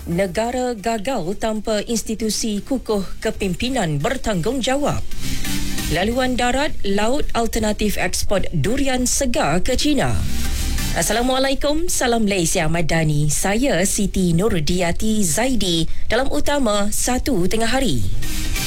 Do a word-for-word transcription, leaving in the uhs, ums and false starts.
Negara gagal tanpa institusi kukuh kepimpinan bertanggungjawab. Laluan darat, laut alternatif ekspor durian segar ke China. Assalamualaikum, salam Malaysia Madani. Saya Siti Nurdiati Zaidi dalam utama satu tengah hari.